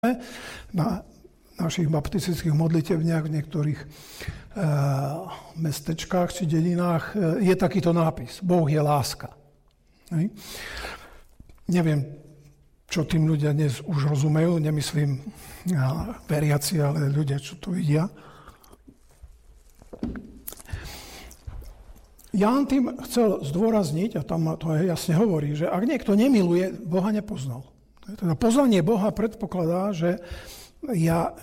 na našich baptistických modlitevniach v niektorých mestečkách či dedinách je takýto nápis. Boh je láska. Hej. Neviem, čo tým ľudia dnes už rozumejú, nemyslím veriaci, ale ľudia, čo to vidia. Ján tým chcel zdôrazniť, a tam to aj jasne hovorí, že ak niekto nemiluje, Boha nepoznal. Teda poznanie Boha predpokladá, že ja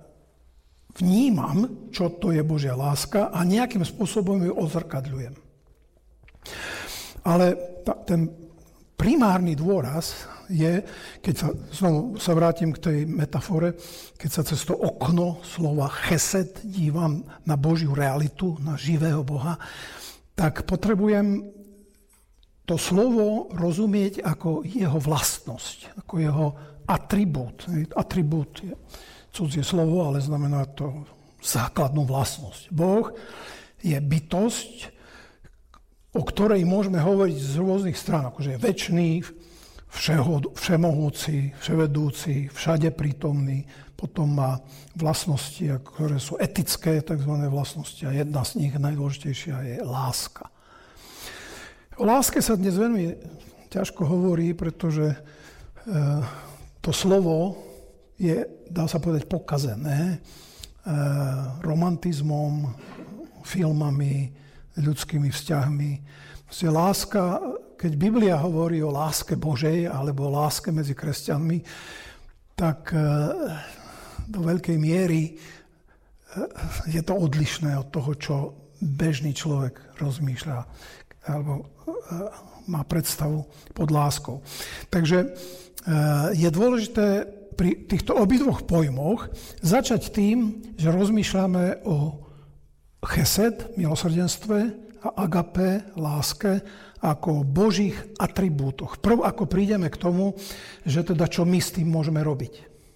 vnímam, čo to je Božia láska a nejakým spôsobom ju odzrkadľujem. Ale ten primárny dôraz je, keď znovu sa vrátim k tej metafore, keď sa cez to okno slova chesed dívam na Božiu realitu, na živého Boha, tak potrebujem to slovo rozumieť ako jeho vlastnosť, ako jeho atribút. Atribút je cudzie slovo, ale znamená to základnú vlastnosť. Boh je bytosť, o ktorej môžeme hovoriť z rôznych strán, akože je večný, všemohúci, vševedúci, všade prítomný, potom má vlastnosti, ktoré sú etické, tzv. Vlastnosti, a jedna z nich, najdôležitejšia, je láska. O láske sa dnes veľmi ťažko hovorí, pretože to slovo je, dá sa povedať, pokazené romantizmom, filmami, ľudskými vzťahmi. Proste láska, keď Biblia hovorí o láske Božej alebo o láske medzi kresťanmi, tak do veľkej miery je to odlišné od toho, čo bežný človek rozmýšľa alebo má predstavu pod láskou. Takže je dôležité pri týchto obidvoch pojmoch začať tým, že rozmýšľame o chesed, milosrdenstve, a agape, láske, ako Božích atribútoch. Prv, ako prídeme k tomu, že teda čo my s tým môžeme robiť.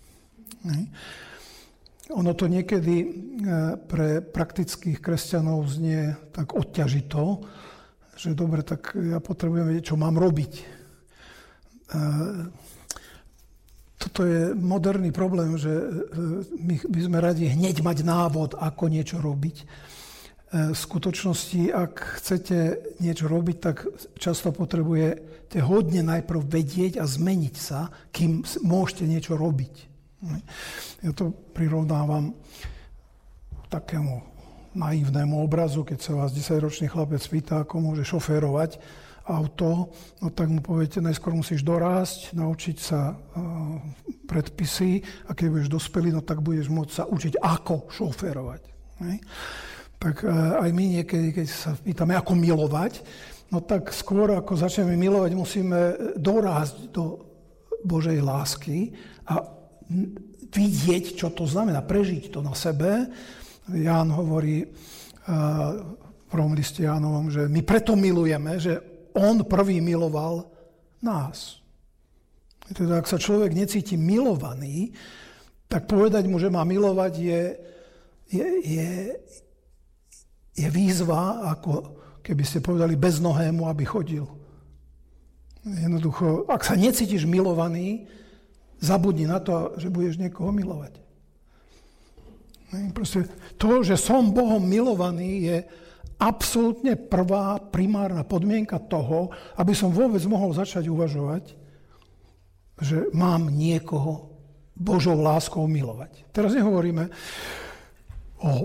Ono to niekedy pre praktických kresťanov znie tak odťažito, že dobre, tak ja potrebujem vedieť, čo mám robiť. Toto je moderný problém, že my by sme radi hneď mať návod, ako niečo robiť. V skutočnosti, ak chcete niečo robiť, tak často potrebujete hodne najprv vedieť a zmeniť sa, kým môžete niečo robiť. Ja to prirovnávam takému naivnému obrazu, keď sa vás 10-ročný chlapec pýta, ako môže šoférovať auto, no tak mu poviete, najskôr musíš dorásť, naučiť sa predpisy, a keď budeš dospelý, no tak budeš môcť sa učiť, ako šoférovať. Tak aj my niekedy, keď sa pýtame, ako milovať, no tak skôr, ako začneme milovať, musíme dorásť do Božej lásky a vidieť, čo to znamená, prežiť to na sebe. Ján hovorí v prvom liste Jánovom, že my preto milujeme, že on prvý miloval nás. Teda, ak sa človek necíti milovaný, tak povedať mu, že má milovať, je výzva, ako keby ste povedali beznohému, aby chodil. Jednoducho, ak sa necítiš milovaný, zabudni na to, že budeš niekoho milovať. Proste to, že som Bohom milovaný, je absolútne prvá primárna podmienka toho, aby som vôbec mohol začať uvažovať, že mám niekoho Božou láskou milovať. Teraz nehovoríme o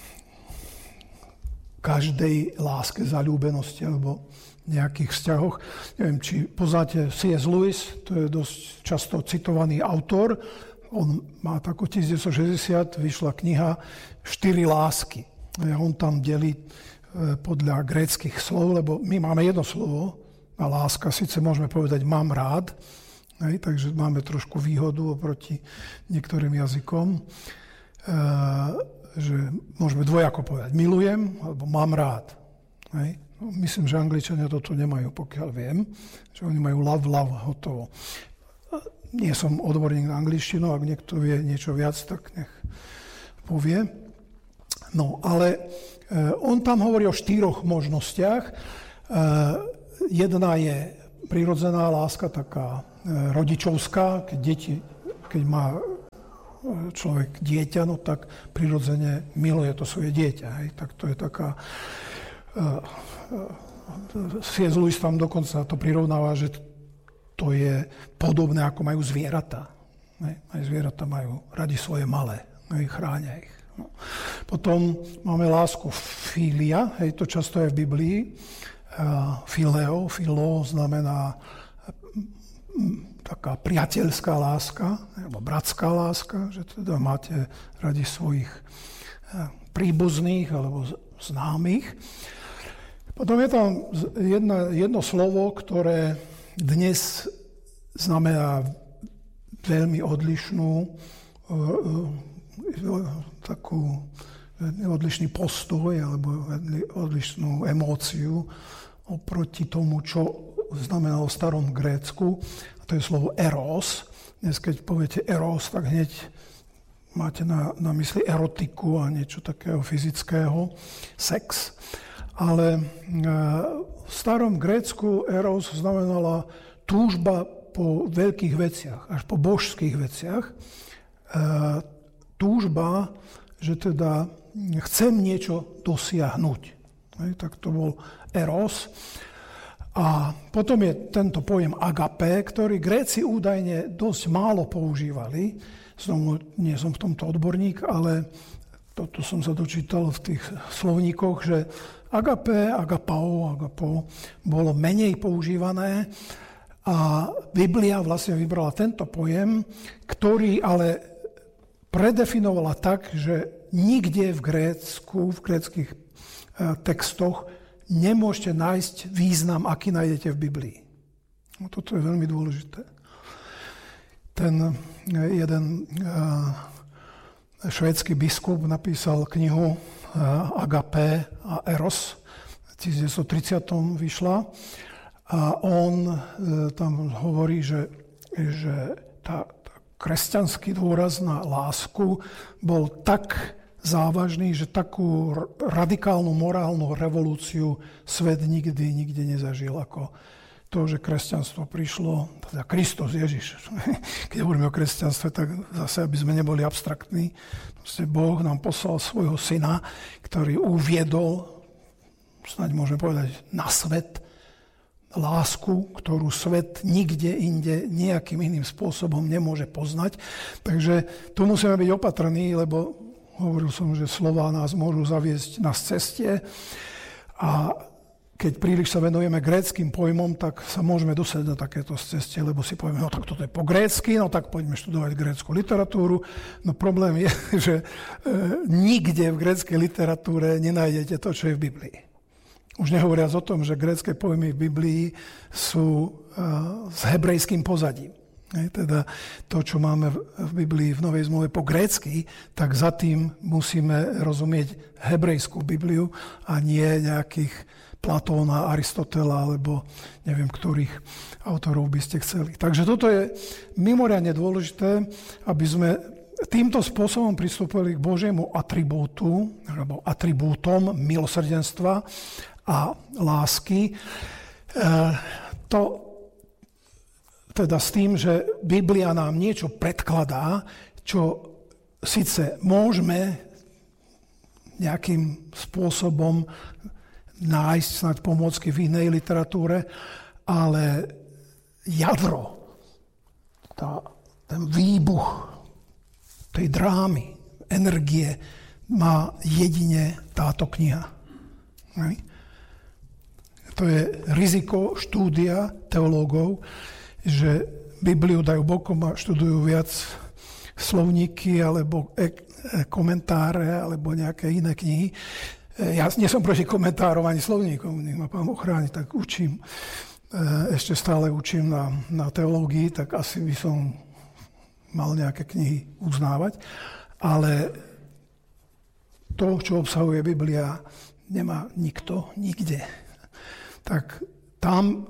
každej láske, zaľúbenosti alebo nejakých vzťahoch. Neviem, či poznáte C.S. Lewis, to je dosť často citovaný autor. On má tako 1960, vyšla kniha 4 lásky. A on tam delí podľa gréckych slov, lebo my máme jedno slovo a láska, síce môžeme povedať mám rád, takže máme trošku výhodu oproti niektorým jazykom, že môžeme dvojako povedať milujem alebo mám rád. No, myslím, že Angličania toto nemajú, pokiaľ viem, že oni majú love, hotovo. Nie som odborník na angličtinu, ak niekto vie niečo viac, tak nech povie. No, ale on tam hovorí o 4 možnostiach. Jedna je prirodzená láska, taká rodičovská, keď má človek dieťa, no tak prirodzene miluje to svoje dieťa. Hej. Tak to je taká... C.S. Lewis tam dokonca to prirovnáva, že to je podobné, ako majú zvieratá. Aj zvieratá majú radi svoje malé, chránia ich. No. Potom máme lásku filia, hej, to často je v Biblii. Philo znamená taká priateľská láska, alebo bratská láska, že teda máte radi svojich príbuzných alebo známych. Potom je tam jedno slovo, ktoré dnes znamená veľmi odlišný postoj alebo odlišnú emóciu oproti tomu, čo znamenalo v starom Grécku. A to je slovo eros. Dnes, keď poviete eros, tak hneď máte na mysli erotiku a niečo takého fyzického, sex. Ale v starom Grécku eros znamenala túžba po veľkých veciach, až po božských veciach. Túžba, že teda chcem niečo dosiahnuť. Tak to bol eros. A potom je tento pojem agape, ktorý Gréci údajne dosť málo používali. Znovu nie som v tomto odborník, ale toto som sa dočítal v tých slovníkoch, že agape, agapo bolo menej používané a Biblia vlastne vybrala tento pojem, ktorý ale predefinovala tak, že nikde v gréckych textoch nemôžete nájsť význam, aký nájdete v Biblii. No, toto je veľmi dôležité. Ten jeden švédsky biskup napísal knihu Agape a Eros, v 1930 vyšla, a on tam hovorí, že tá kresťanský dôraz na lásku bol tak závažný, že takú radikálnu morálnu revolúciu svet nikdy nezažil ako to, že kresťanstvo prišlo, teda Kristus, Ježiš. Keď hovoríme o kresťanstve, tak zase, aby sme neboli abstraktní, Boh nám poslal svojho syna, ktorý uviedol, snáď môžeme povedať, na svet lásku, ktorú svet nikde inde nejakým iným spôsobom nemôže poznať. Takže tu musíme byť opatrní, lebo hovoril som, že slová nás môžu zaviesť na ceste a keď príliš sa venujeme gréckym pojmom, tak sa môžeme dosať na takéto ceste, lebo si povieme, no tak toto je po grécky, no tak poďme študovať grécku literatúru. No problém je, že nikde v gréckej literatúre nenájdete to, čo je v Biblii. Už nehovoriac o tom, že grécke pojmy v Biblii sú s hebrejským pozadím. Teda to, čo máme v Biblii v Novej zmluve po grécky, tak za tým musíme rozumieť hebrejskú Bibliu a nie nejakých Platóna, Aristotela alebo neviem, ktorých autorov by ste chceli. Takže toto je mimoriadne dôležité, aby sme týmto spôsobom pristúpili k Božiemu atribútu, alebo atribútom milosrdenstva a lásky. Teda s tým, že Biblia nám niečo predkladá, čo síce môžeme nejakým spôsobom nájsť snad pomôcky v inej literatúre, ale jadro, ten výbuch tej drámy, energie má jedine táto kniha. To je riziko štúdia teológov, že Bibliu dajú bokom a študujú viac slovníky alebo komentáre alebo nejaké iné knihy. Ja nie som proti komentárom ani slovníkom, nech ma Pán ochráni, tak učím. Ešte stále učím na teológii, tak asi by som mal nejaké knihy uznávať. Ale to, čo obsahuje Biblia, nemá nikto nikde. Tak tam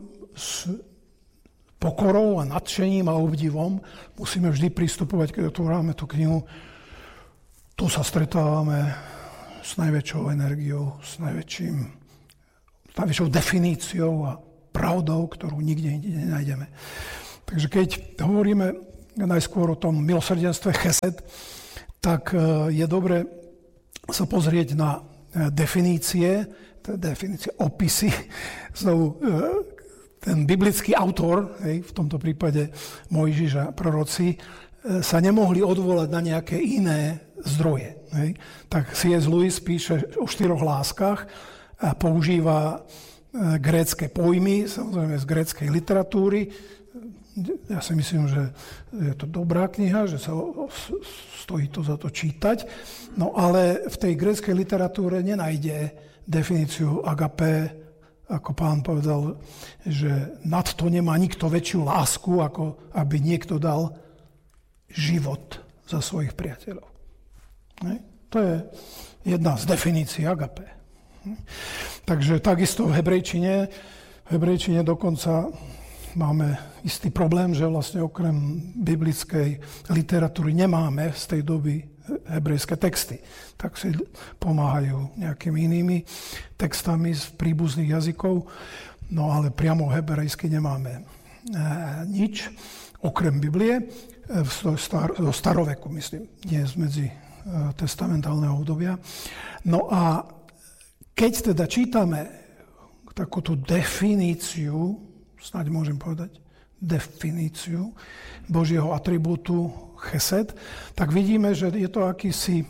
pokorou a nadšením a obdivom musíme vždy pristupovať, keď otvárame tú knihu. Tu sa stretávame s najväčšou energiou, s najväčšou definíciou a pravdou, ktorú nikde nenájdeme. Takže keď hovoríme najskôr o tom milosrdenstve chesed, tak je dobre sa pozrieť na definície, opisy. Znovu, ten biblický autor, v tomto prípade Mojžiš a proroci, sa nemohli odvolať na nejaké iné zdroje. Tak C.S. Lewis píše o 4 láskach a používa grécke pojmy, samozrejme z gréckej literatúry. Ja si myslím, že je to dobrá kniha, že sa stojí to za to čítať. No ale v tej gréckej literatúre nenájde definíciu agape, ako pán povedal, že nad to nemá nikto väčšiu lásku, ako aby niekto dal život za svojich priateľov. To je jedna z definícií agape. Takže takisto v hebrejčine dokonca máme istý problém, že vlastne okrem biblickej literatúry nemáme z tej doby hebrejské texty. Tak si pomáhajú nejakými inými textami z príbuzných jazykov, no ale priamo hebrejsky nemáme nič, okrem Biblie, zo staroveku, myslím, nie z medzi testamentálneho obdobia. No a keď teda čítame takúto definíciu, snáď môžem povedať, definíciu Božieho atribútu chesed, tak vidíme, že je to akýsi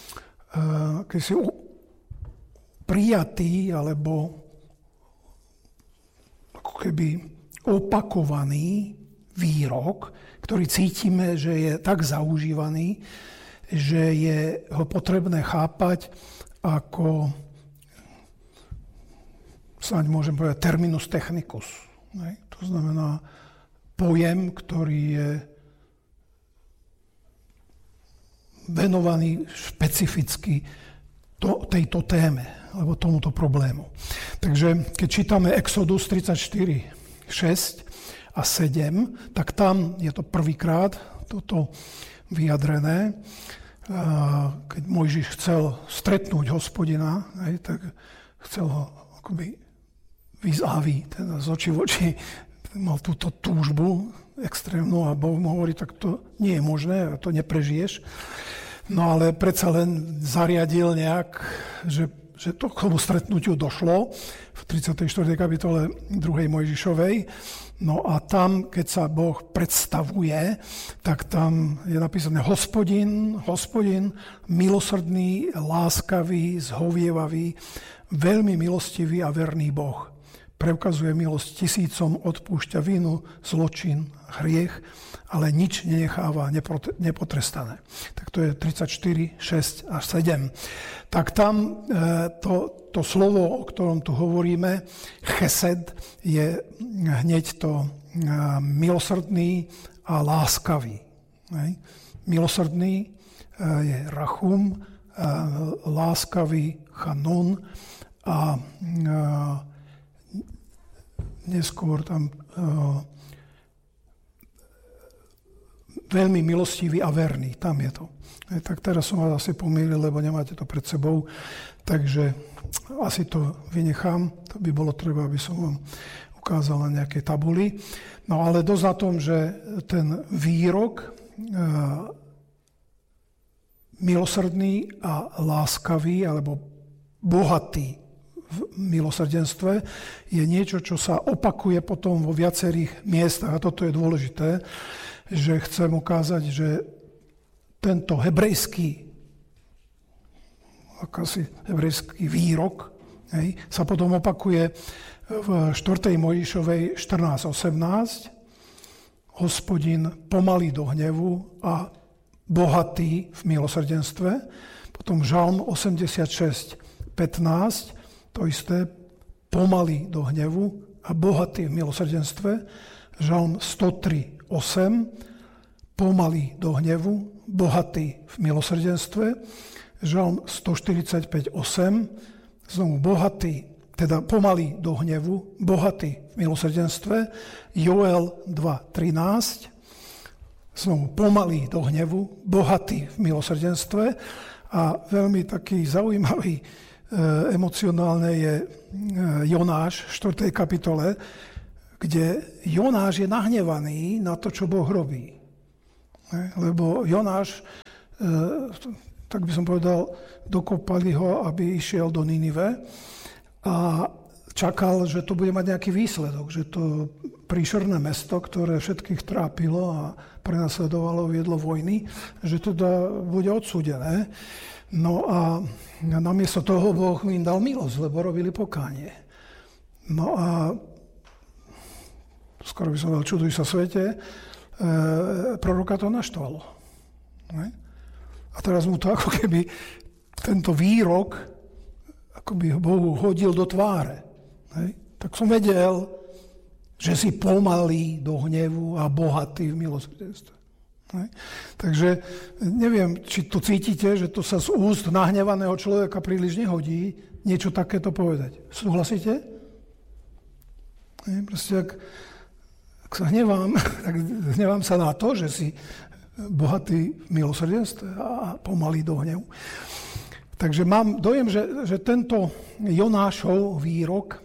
prijatý alebo ako keby opakovaný výrok, ktorý cítime, že je tak zaužívaný, že je ho potrebné chápať ako, snáď môžem povedať, terminus technicus. To znamená pojem, ktorý je venovaný špecificky tejto téme, alebo tomuto problému. Takže keď čítame Exodus 34, 6 a 7, tak tam je to prvýkrát toto vyjadrené. Keď Mojžiš chcel stretnúť Hospodina, tak chcel ho akoby vyzáviť, teda z očí v oči, mal túto túžbu extrémnu a Boh mu hovorí, tak to nie je možné, to neprežiješ. No ale predsa len zariadil nejak, že to k tomu stretnutiu došlo v 34. kapitole 2. Mojžišovej. No a tam, keď sa Boh predstavuje, tak tam je napísané Hospodin, milosrdný, láskavý, zhovievavý, veľmi milostivý a verný Boh. Preukazuje milosť tisícom, odpúšťa vinu, zločin, hriech, ale nič nenecháva nepotrestané. Tak to je 34, 6 a 7. Tak tam to slovo, o ktorom tu hovoríme, chesed, je hneď to milosrdný a láskavý. Milosrdný je rachum, láskavý chanon a neskôr tam veľmi milostivý a verný. Tam je to. Tak teraz som vás asi pomýlil, lebo nemáte to pred sebou, takže asi to vynechám. To by bolo treba, aby som vám ukázal na nejakej tabuli. No ale dosť na tom, že ten výrok milosrdný a láskavý alebo bohatý v milosrdenstve je niečo, čo sa opakuje potom vo viacerých miestach. A toto je dôležité, že chcem ukázať, že tento hebrejský výrok sa potom opakuje v 4. Mojžišovej 14.18. Hospodin pomalý do hnevu a bohatý v milosrdenstve. Potom Žalm 86.15. To isté, pomalý do hnevu a bohatý v milosrdenstve. Žalm 103.8. Pomalý do hnevu, bohatý v milosrdenstve. Žalm 145.8. Znovu bohatý, teda pomalý do hnevu, bohatý v milosrdenstve. Joel 2.13. Znovu pomalý do hnevu, bohatý v milosrdenstve. A veľmi taký zaujímavý emocionálne je Jonáš v 4. kapitole, kde Jonáš je nahnevaný na to, čo Boh robí. Lebo Jonáš, tak by som povedal, dokopali ho, aby išiel do Ninive a čakal, že to bude mať nejaký výsledok, že to príšerné mesto, ktoré všetkých trápilo a prenasledovalo, viedlo vojny, že to bude odsúdené. No a namiesto toho Boh im dal milosť, lebo robili pokánie. No a skoro by som povedal, čuduj sa svete, proroka to naštvalo. A teraz mu to ako keby tento výrok akoby Bohu hodil do tváre. Tak som vedel, že si pomalý do hnevu a bohatý v milosrdenstve. Takže neviem, či to cítite, že to sa z úst nahnevaného človeka príliš nehodí niečo takéto povedať. Súhlasíte? Proste ak sa hnevám, tak hnevám sa na to, že si bohatý v milosrdenstve a pomalý do hnevu. Takže mám dojem, že tento Jonášov výrok,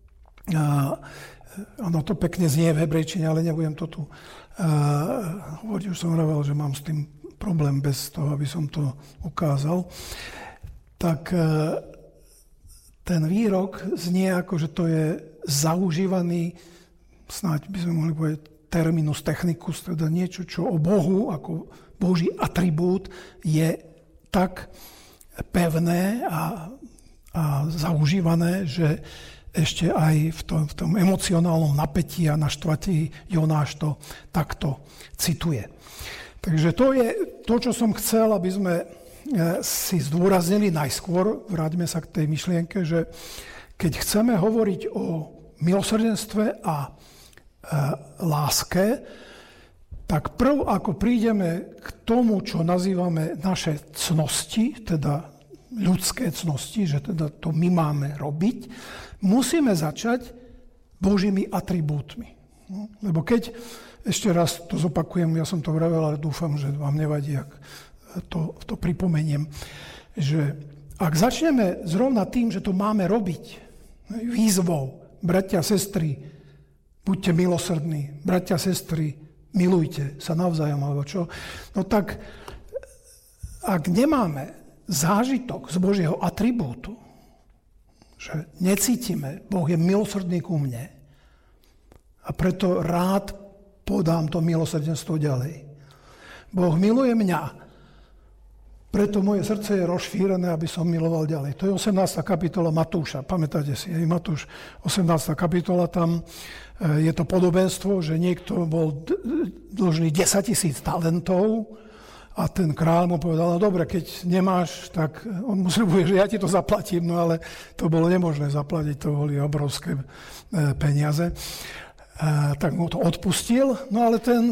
ono to pekne znie v hebrejčine, ale nebudem to tu hovoriť, už som hovoril, že mám s tým problém bez toho, aby som to ukázal, tak ten výrok znie ako, že to je zaužívaný, snáď by sme mohli povedať terminus technicus, teda niečo, čo o Bohu, ako Boží atribút, je tak pevné a zaužívané, že ešte aj v tom emocionálnom napätí a naštvatí Jonáš to takto cituje. Takže to je to, čo som chcel, aby sme si zdôraznili najskôr. Vráťme sa k tej myšlienke, že keď chceme hovoriť o milosrdenstve a láske, tak prv, ako prídeme k tomu, čo nazývame naše cnosti, teda ľudské cnosti, že teda to my máme robiť, musíme začať Božími atribútmi. Lebo keď, ešte raz to zopakujem, ja som to vravel, ale dúfam, že vám nevadí, ak to pripomeniem, že ak začneme zrovna tým, že to máme robiť, výzvou, bratia, sestry, buďte milosrdní, bratia, sestry, milujte sa navzájom, alebo čo, no tak ak nemáme zážitok z Božieho atribútu, že necítime, Boh je milosrdný ku mne a preto rád podám to milosrdenstvo ďalej. Boh miluje mňa, preto moje srdce je rozšírené, aby som miloval ďalej. To je 18. kapitola Matúša, pamätáte si, aj Matúš, 18. kapitola, tam je to podobenstvo, že niekto bol dlžný 10 000 talentov, a ten kráľ mu povedal, no dobre, keď nemáš, tak on mu sľubuje, že ja ti to zaplatím, no ale to bolo nemožné zaplatiť, to boli obrovské peniaze. Tak mu to odpustil, no ale ten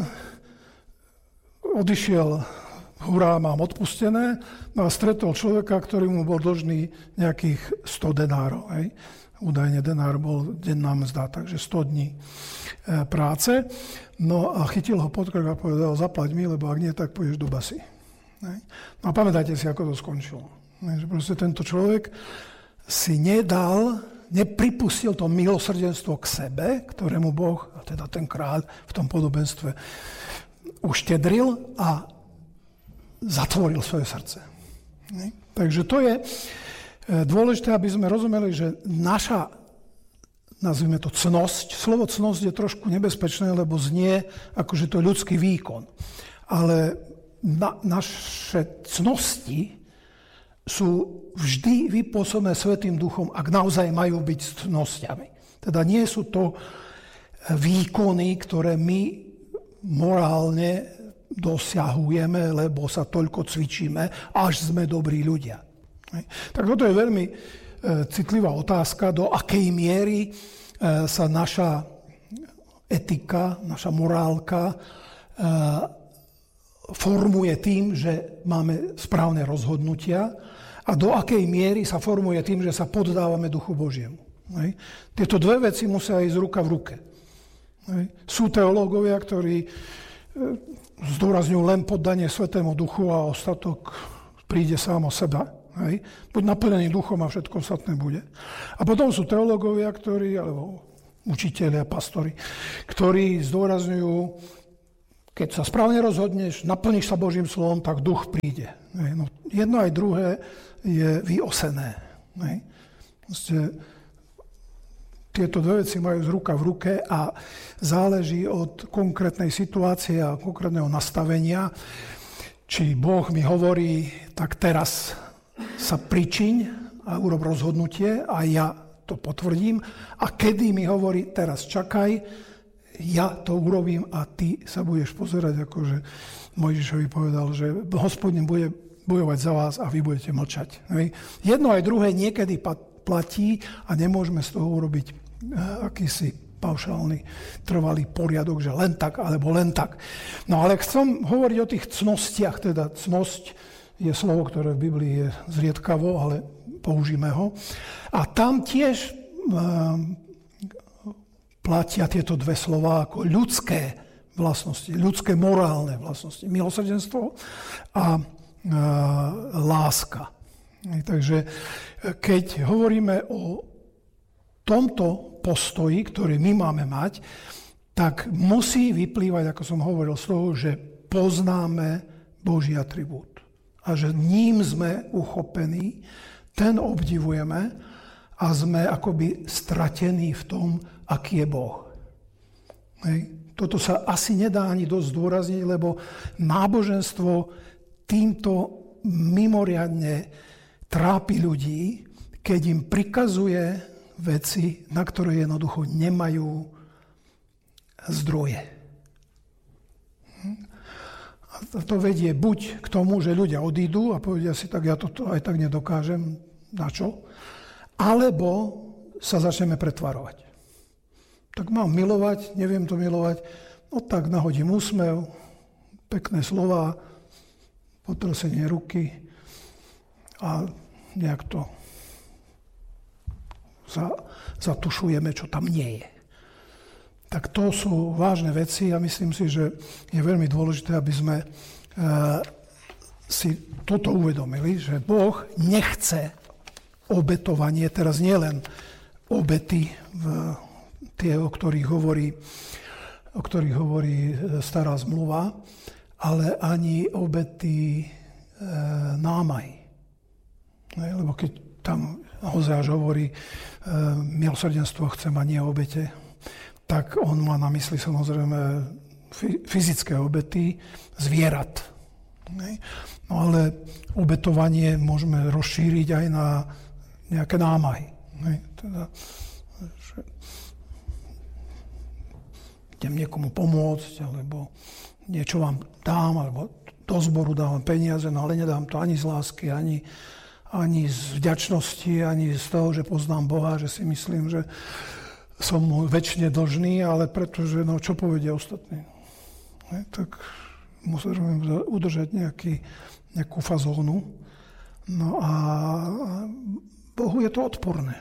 odišiel, hurá, mám odpustené, no a stretol človeka, ktorý mu bol dlžný nejakých 100 denárov. Hej. Údajne denár bol denná mzda, takže 100 dní práce. No a chytil ho pod krk a povedal, zaplať mi, lebo ak nie, tak pôjdeš do basy. No a pamätajte si, ako to skončilo. Že proste tento človek si nepripustil to milosrdenstvo k sebe, ktorému Boh, a teda ten kráľ v tom podobenstve uštedril a zatvoril svoje srdce. Takže to je dôležité, aby sme rozumeli, že naša, nazvime to cnosť, slovo cnosť je trošku nebezpečné, lebo znie ako, že to je ľudský výkon. Ale naše cnosti sú vždy vypôsobené Svätým Duchom, ak naozaj majú byť cnosťami. Teda nie sú to výkony, ktoré my morálne dosiahujeme, lebo sa toľko cvičíme, až sme dobrí ľudia. Tak toto je veľmi citlivá otázka, do akej miery sa naša etika, naša morálka formuje tým, že máme správne rozhodnutia a do akej miery sa formuje tým, že sa poddávame Duchu Božiemu. Tieto dve veci musia ísť ruka v ruke. Sú teológovia, ktorí zdôrazňujú len poddanie Svätému Duchu a ostatok príde sám o seba. Buď naplnený duchom a všetko ostatné bude. A potom sú teológovia, alebo učitelia, pastori, ktorí zdôrazňujú keď sa správne rozhodneš, naplníš sa Božím slovom, tak duch príde. No, jedno aj druhé je vyosené. Tieto dve veci majú z ruka v ruke a záleží od konkrétnej situácie a konkrétneho nastavenia. Či Boh mi hovorí, tak teraz sa pričiň a urob rozhodnutie a ja to potvrdím. A kedy mi hovorí, teraz čakaj, ja to urobím a ty sa budeš pozerať, akože Mojžišovi povedal, že Hospodin bude bojovať za vás a vy budete mlčať. Jedno aj druhé niekedy platí a nemôžeme z toho urobiť akýsi paušálny, trvalý poriadok, že len tak, alebo len tak. No ale chcem hovoriť o tých cnostiach, teda cnosť je slovo, ktoré v Biblii je zriedkavo, ale použijeme ho. A tam tiež platia tieto dve slová ako ľudské vlastnosti, ľudské morálne vlastnosti. Milosrdenstvo a láska. Takže keď hovoríme o tomto postoji, ktorý my máme mať, tak musí vyplývať, ako som hovoril, z toho, že poznáme Boží atribút. A že ním sme uchopení, ten obdivujeme a sme akoby stratení v tom, aký je Boh. Toto sa asi nedá ani dosť zdôrazniť, lebo náboženstvo týmto mimoriadne trápi ľudí, keď im prikazuje veci, na ktoré jednoducho nemajú zdroje. A to vedie buď k tomu, že ľudia odídu a povedia si, tak ja toto aj tak nedokážem, na čo? Alebo sa začneme pretvarovať. Tak mám milovať, neviem to milovať, no tak nahodím úsmev, pekné slová, potrasenie ruky a nejak to zatušujeme, čo tam nie je. Tak to sú vážne veci a myslím si, že je veľmi dôležité, aby sme si toto uvedomili, že Boh nechce obetovanie, teraz nie len obety, tie, o ktorých hovorí stará zmluva, ale ani obety námahy. Lebo keď tam Hozeáš hovorí, milosrdenstvo chcem a nie obete, tak on má na mysli samozrejme fyzické obety zvierat. No ale obetovanie môžeme rozšíriť aj na nejaké námahy. Teda, že idem niekomu pomôcť, alebo niečo vám dám, alebo do zboru dávam peniaze, no ale nedám to ani z lásky, ani z vďačnosti, ani z toho, že poznám Boha, že si myslím, že som mu väčšine dlžný, ale pretože, no čo povedia ostatní? Tak musím udržať nejakú fazónu. No a Bohu je to odporné.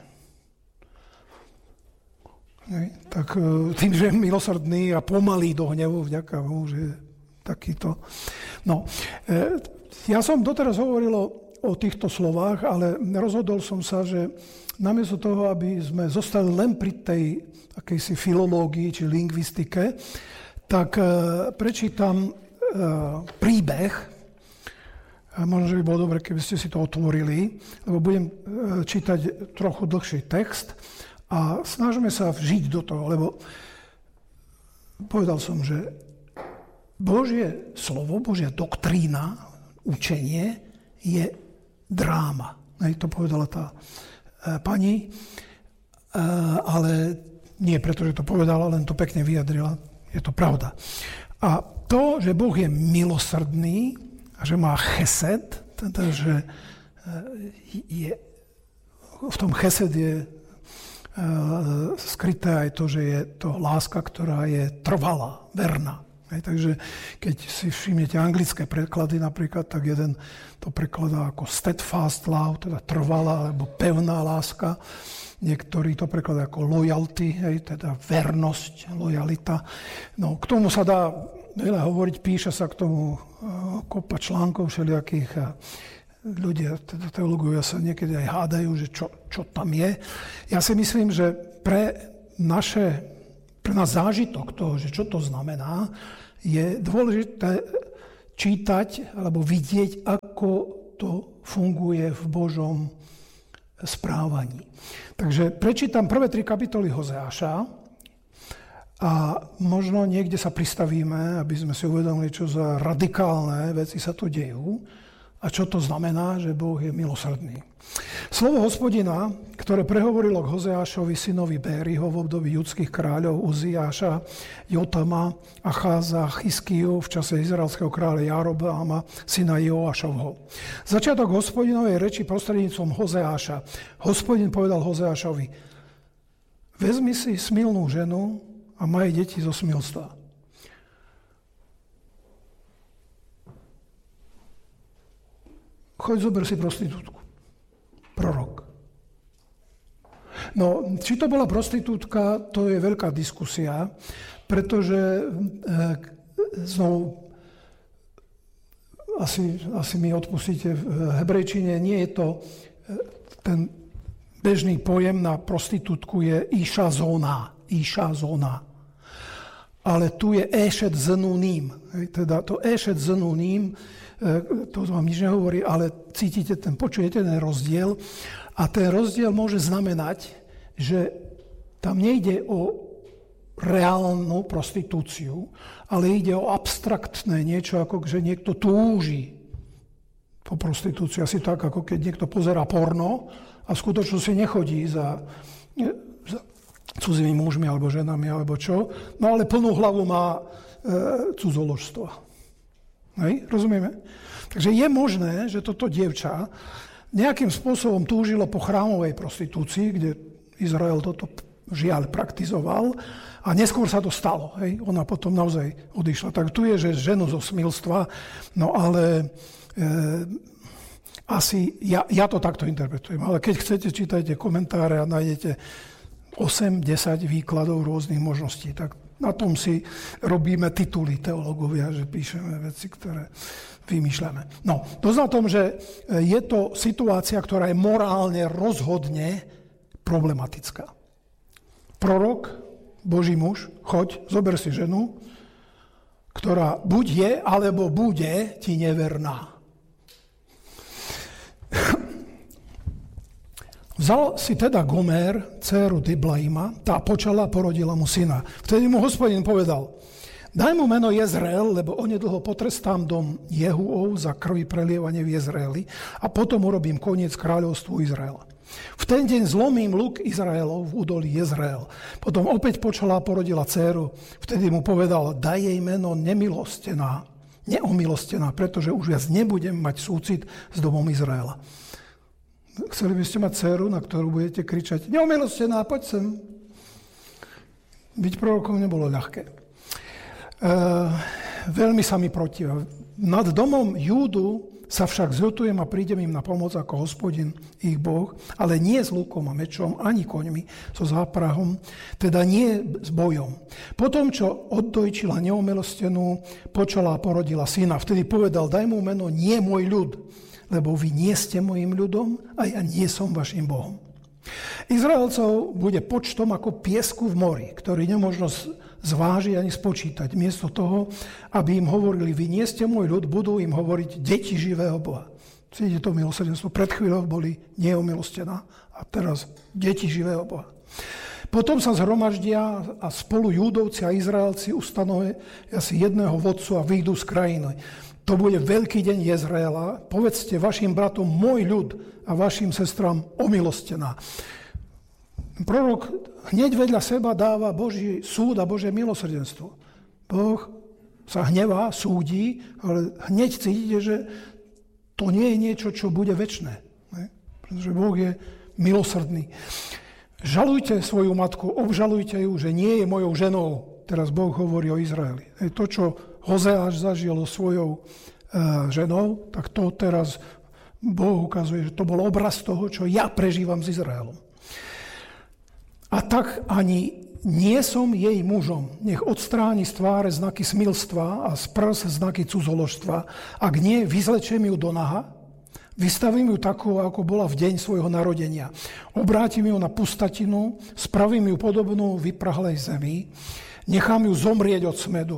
Tak tým, že je milosrdný a pomalý do hnevu, vďaka Bohu, že je takýto. No, ja som doteraz hovoril o týchto slovách, ale rozhodol som sa, že namiesto toho, aby sme zostali len pri tej akejsi filológii či lingvistike, tak prečítam príbeh. Možno, že by bolo dobre, keby ste si to otvorili, lebo budem čítať trochu dlhší text a snažíme sa vžiť do toho, lebo povedal som, že Božie slovo, Božia doktrína, učenie je dráma. To povedala tá pani, ale nie preto, že to povedala, len to pekne vyjadrila. Je to pravda. A to, že Boh je milosrdný a že má chesed, teda, že je, v tom chesed je skryté aj to, že je to láska, ktorá je trvalá, verná. Takže keď si všimnete anglické preklady napríklad, tak jeden to prekladá ako steadfast love, teda trvalá alebo pevná láska. Niektorí to prekladajú ako loyalty, teda vernosť, lojalita. No, k tomu sa dá veľa hovoriť, píše sa k tomu kopa článkov všelijakých a ľudia, teda teológovia sa niekedy aj hádajú, že čo tam je. Ja si myslím, že pre nás zážitok toho, že čo to znamená, je dôležité čítať alebo vidieť, ako to funguje v Božom správaní. Takže prečítam prvé 3 kapitoly Hozeáša a možno niekde sa pristavíme, aby sme si uvedomili, čo za radikálne veci sa tu dejú a čo to znamená, že Boh je milosrdný. Slovo Hospodina, ktoré prehovorilo k Hozeášovi, synovi Bériho v období judských kráľov Uziáša, Jotama, Acháza, Chiskiu v čase izraelského kráľa Jarobáma, syna Joášovho. Začiatok Hospodinovej reči prostredníctvom Hozeáša. Hospodin povedal Hozeášovi: vezmi si smilnú ženu a maj deti zo smilstva. Choď, zober si prostitútku. Prorok. No, či to bola prostitútka, to je veľká diskusia, pretože znovu asi mi odpustíte, v hebrejčine nie je to ten bežný pojem na prostitútku je iša zóna. Ale tu je ešet zenuním. Teda to ešet zenuním, to vám nič nehovorí, ale počujete ten rozdiel. A ten rozdiel môže znamenať, že tam nejde o reálnu prostitúciu, ale ide o abstraktné niečo, ako že niekto túži po prostitúcii. Asi tak, ako keď niekto pozerá porno a v skutočnosti nechodí za cudzými mužmi alebo ženami alebo čo, no ale plnú hlavu má cudzoložstva. Hej, rozumieme? Takže je možné, že toto dievča nejakým spôsobom túžilo po chrámovej prostitúcii, kde Izrael toto žiaľ praktizoval a neskôr sa to stalo. Hej? Ona potom naozaj odišla. Tak tu je, že ženu zo smilstva, no ale asi ja to takto interpretujem. Ale keď chcete, čítajte komentáre a nájdete 8-10 výkladov rôznych možností, tak na tom si robíme tituly teológovia, že píšeme veci, ktoré vymýšľame. No, to znamená tom, že je to situácia, ktorá je morálne rozhodne problematická. Prorok, Boží muž, choď, zober si ženu, ktorá buď je, alebo bude ti neverná. Vzal si teda Gomer, dcéru Diblaima, tá počala, porodila mu syna. Vtedy mu Hospodin povedal: daj mu meno Jezreel, lebo onedlho potrestám dom Jehuov za krvi prelievanie v Jezreeli a potom urobím koniec kráľovstvu Izraela. V ten deň zlomím luk Izraelov v údolí Jezreel. Potom opäť počala, porodila dcéru. Vtedy mu povedal: daj jej meno neomilostená, pretože už viac nebudem mať súcit s domom Izraela. Chceli by ste mať dcéru, na ktorú budete kričať: neomilostená, poď sem. Byť prorokom nebolo ľahké. Veľmi sa mi protivia. Nad domom Júdu sa však zľutujem a prídem im na pomoc ako Hospodin, ich Boh, ale nie s lukom a mečom, ani koňmi, so záprahom, teda nie s bojom. Potom, čo oddojčila neomilostenú, počala a porodila syna. Vtedy povedal: daj mu meno nie môj ľud, lebo vy nie ste mojim ľudom a ja nie som vašim Bohom. Izraelcov bude počtom ako piesku v mori, ktorý nemožno zvážiť ani spočítať. Miesto toho, aby im hovorili: vy nie ste môj ľud, budú im hovoriť deti živého Boha. Cítite to milosrdenstvo? Pred chvíľou boli neomilostená a teraz deti živého Boha. Potom sa zhromaždia a spolu Júdovci a Izraelci ustanovia si jedného vodcu a vyjdú z krajiny. To bude veľký deň Jezreela. Povedzte vašim bratom: môj ľud, a vašim sestram: omilostená. Prorok hneď vedľa seba dáva Boží súd a Božie milosrdenstvo. Boh sa hnevá, súdi, ale hneď cítite, že to nie je niečo, čo bude večné. Pretože Boh je milosrdný. Žalujte svoju matku, obžalujte ju, že nie je mojou ženou. Teraz Boh hovorí o Izraeli. To, čo Hozeáš zažil svojou ženou, tak to teraz Boh ukazuje, že to bol obraz toho, čo ja prežívam s Izraelom. A tak ani nie som jej mužom. Nech odstráni z tváre znaky smilstva a z prs znaky cudzoložstva. Ak nie, vyzlečiem ju do naha, vystavím ju takú, ako bola v deň svojho narodenia. Obrátim ju na pustatinu, spravím ju podobnú vyprahlej zemi, nechám ju zomrieť od smedu.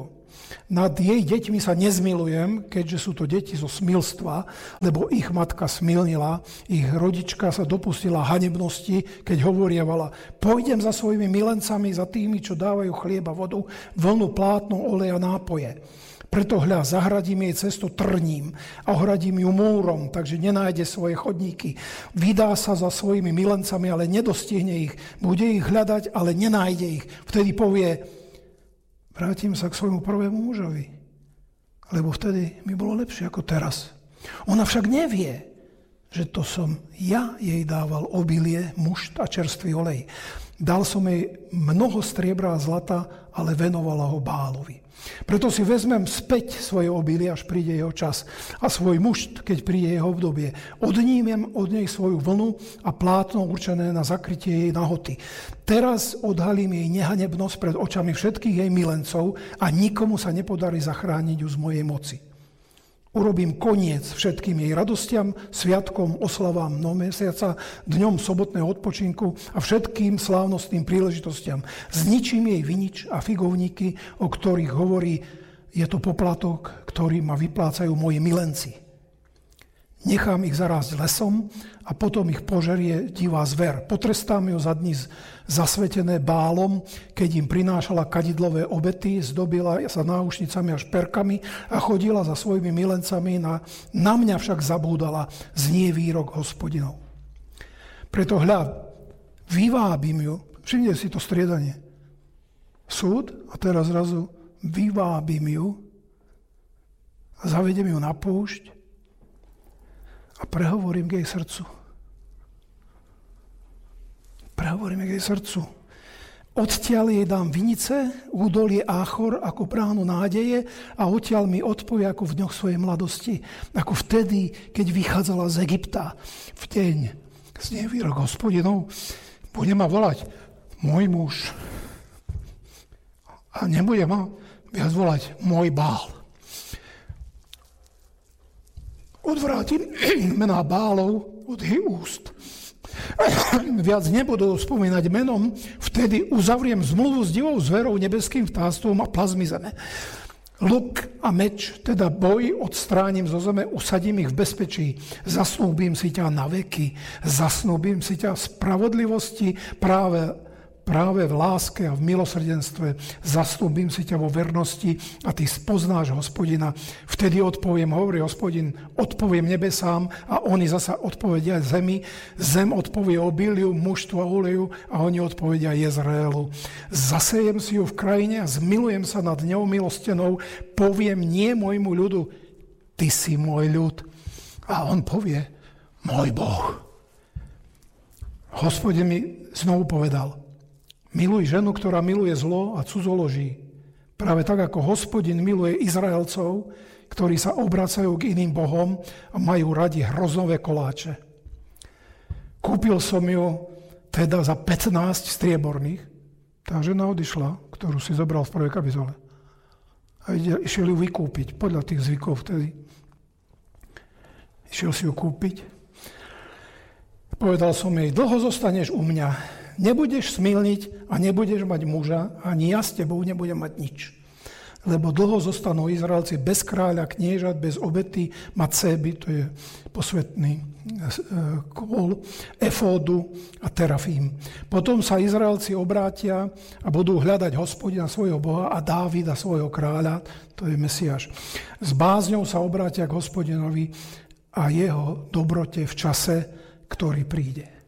Nad jej deťmi sa nezmilujem, keďže sú to deti zo smilstva, lebo ich matka smilnila, ich rodička sa dopustila hanebnosti, keď hovorievala: pôjdem za svojimi milencami, za tými, čo dávajú chlieba, vodu, vlnu, plátno, oleja, nápoje. Preto hľa, zahradím jej cestu trním a ohradím ju múrom, takže nenájde svoje chodníky. Vydá sa za svojimi milencami, ale nedostihne ich. Bude ich hľadať, ale nenájde ich. Vtedy povie: vrátim sa k svojmu prvému mužovi, lebo vtedy mi bolo lepšie ako teraz. Ona však nevie, že to som ja jej dával obilie, mušt a čerstvý olej. Dal som jej mnoho striebra a zlata, ale venovala ho Bálovi. Preto si vezmem späť svoje obilie, až príde jeho čas, a svoj mušt, keď príde jeho obdobie. Odnímem od nej svoju vlnu a plátno určené na zakrytie jej nahoty. Teraz odhalím jej nehanebnosť pred očami všetkých jej milencov a nikomu sa nepodarí zachrániť ju z mojej moci. Urobím koniec všetkým jej radostiam, sviatkom, oslavám mesiaca, dňom sobotného odpočinku a všetkým slávnostným príležitostiam. Zničím jej vinič a figovníky, o ktorých hovorí: je to poplatok, ktorý ma vyplácajú moji milenci. Nechám ich zarásť lesom a potom ich požerie divá zver. Potrestám ju za dni zasvetené Bálom, keď im prinášala kadidlové obety, zdobila sa náušnicami a šperkami a chodila za svojimi milencami, na mňa však zabúdala, znie výrok Hospodinov. Preto hľa, vyvábim ju, všimne si to striedanie, súd a teraz zrazu vyvábim ju a zavedem ju na púšť a prehovorím k jej srdcu. Prehovorím k jej srdcu. Odtiaľ jej dám vinice, údolie Áchor ako bránu nádeje a odtiaľ mi odpovie ako v dňoch svojej mladosti, ako vtedy, keď vychádzala z Egypta. V deň, znie výrok Hospodinov, bude ma volať môj muž a nebude ma viac volať môj Bál. Odvrátim mená Bálov od jej úst. Viac nebudú spomínať menom, vtedy uzavriem zmluvu s divou zverou, nebeským vtáctvom a plazmi zeme. Luk a meč, teda boj, odstránim zo zeme, usadím ich v bezpečí. Zasnúbim si ťa na veky, zasnúbim si ťa v spravodlivosti, práve v láske a v milosrdenstve. Zasnúbim si ťa vo vernosti a ty spoznáš Hospodina. Vtedy odpoviem, hovorí Hospodin, odpoviem nebesám a oni zasa odpovedia zemi. Zem odpovie obiliu, mužstvu a oleju a oni odpovedia Jezreelu. Zasejem si ju v krajine a zmilujem sa nad ňou milostenou. Poviem nie môjmu ľudu, ty si môj ľud. A on povie, môj Boh. Hospodin mi znovu povedal, miluj ženu, ktorá miluje zlo a cudzoloží. Práve tak, ako Hospodin miluje Izraelcov, ktorí sa obracajú k iným bohom a majú radi hroznové koláče. Kúpil som ju teda za 15 strieborných. Tá žena odišla, ktorú si zobral v prvej kapitole. A išiel ju vykúpiť, podľa tých zvykov vtedy. Išiel si ju kúpiť. Povedal som jej, dlho zostaneš u mňa. Nebudeš smilniť a nebudeš mať muža, ani ja s tebou nebudem mať nič. Lebo dlho zostanú Izraelci bez kráľa, kniežat, bez obety, macéby, to je posvetný kôl, efódu a terafím. Potom sa Izraelci obrátia a budú hľadať Hospodina svojho Boha a Dávida svojho kráľa, to je Mesiáš. S bázňou sa obrátia k Hospodinovi a jeho dobrote v čase, ktorý príde.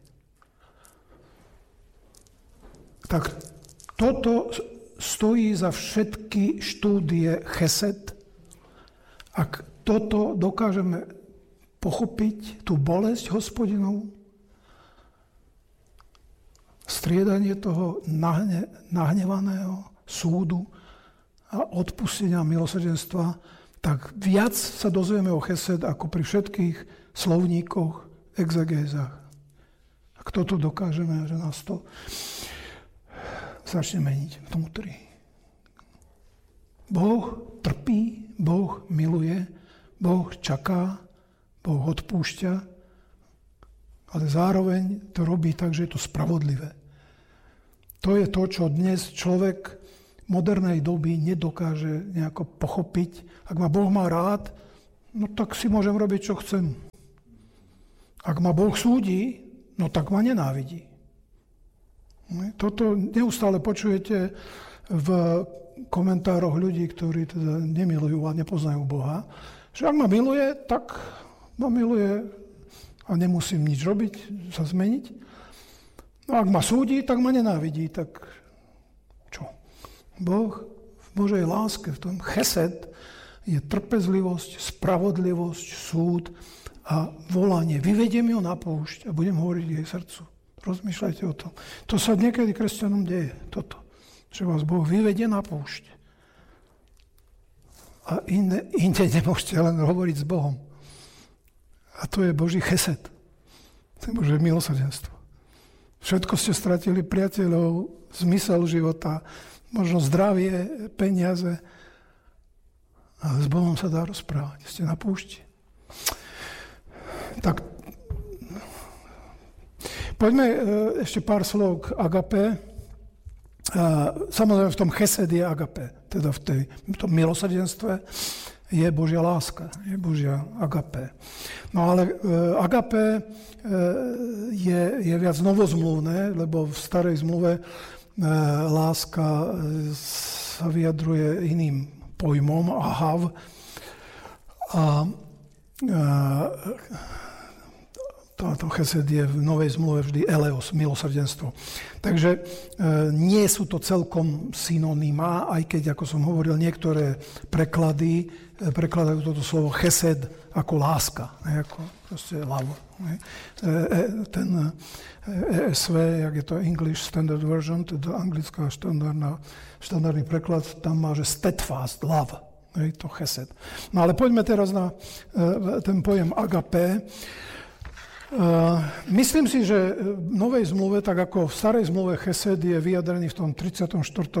Tak toto stojí za všetky štúdie chesed. Ak toto dokážeme pochopiť, tú bolesť Hospodinov, striedanie toho nahnevaného súdu a odpustenia milosrdenstva, tak viac sa dozvieme o chesed ako pri všetkých slovníkoch, exegézach. Ak toto dokážeme, že nás to začne meniť vnútri. Boh trpí, Boh miluje, Boh čaká, Boh odpúšťa, ale zároveň to robí tak, že je to spravodlivé. To je to, čo dnes človek modernej doby nedokáže nejako pochopiť. Ak ma Boh má rád, no tak si môžem robiť, čo chcem. Ak ma Boh súdi, no tak ma nenávidí. Toto neustále počujete v komentároch ľudí, ktorí teda nemilujú a nepoznajú Boha, že ak ma miluje, tak ma miluje a nemusím nič robiť, sa zmeniť. No ak ma súdi, tak ma nenávidí, tak čo? Boh v Božej láske, v tom chesed je trpezlivosť, spravodlivosť, súd a volanie. Vyvediem ju na púšť a budem hovoriť jej srdcu. Rozmýšľajte o tom. To sa niekedy kresťanom deje, toto. Že vás Boh vyvedie na púšť. A inde nemôžete len hovoriť s Bohom. A to je Boží chesed. To je Božie milosrdenstvo. Všetko ste stratili, priateľov, zmysel života, možno zdravie, peniaze. Ale s Bohom sa dá rozprávať. Ste na púšti. Tak, poďme ešte pár slov k agape. Samozrejme v tom chesed je agape, teda v tom milosrdenstve je Božia láska, je Božia agape. No ale agape je viac novozmluvné, lebo v starej zmluve láska sa vyjadruje iným pojmom, ahav, a táto chesed je v novej zmluve vždy eleos, milosrdenstvo. Takže nie sú to celkom synonymá, aj keď, ako som hovoril, niektoré prekladajú toto slovo chesed ako láska, ne, ako proste love. Ne. Ten ESV, jak je to English Standard Version, teda anglická štandardný preklad, tam má, že steadfast, love. To chesed. No ale poďme teraz na ten pojem agape. Myslím si, že v novej zmluve, tak ako v starej zmluve chesed je vyjadrený v tom 34.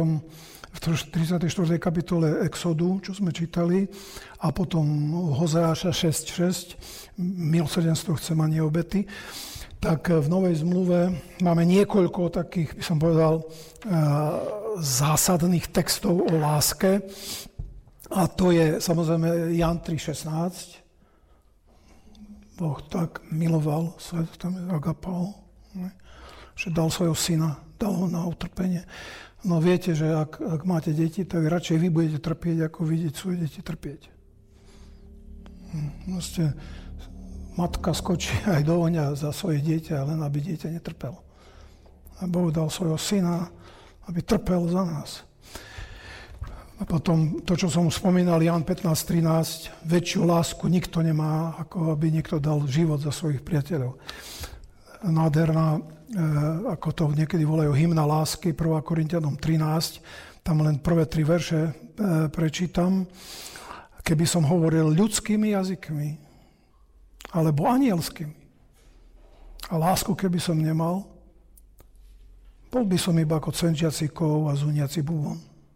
kapitole Exodu, čo sme čítali, a potom Hozeáša 6.6, milosrdenstvo chce ma nie obety, tak v novej zmluve máme niekoľko takých, by som povedal, zásadných textov o láske. A to je samozrejme Jan 3.16. Boh tak miloval svet, tam je agapao, že dal svojho syna, dal ho na utrpenie. No viete, že ak máte deti, tak radšej vy budete trpieť, ako vidieť svoje deti trpieť. Vlastne matka skočí aj do ohňa za svoje dieťa, len aby dieťa netrpelo. A Boh dal svojho syna, aby trpel za nás. A potom to, čo som spomínal, Jan 15.13, väčšiu lásku nikto nemá, ako aby niekto dal život za svojich priateľov. Nádherná, ako to niekedy volajú, hymna lásky, 1. Korinťanom 13, tam len prvé 3 verše prečítam. Keby som hovoril ľudskými jazykmi, alebo anielskými, a lásku keby som nemal, bol by som iba ako cvenčiaci kov a zuniaci bubon.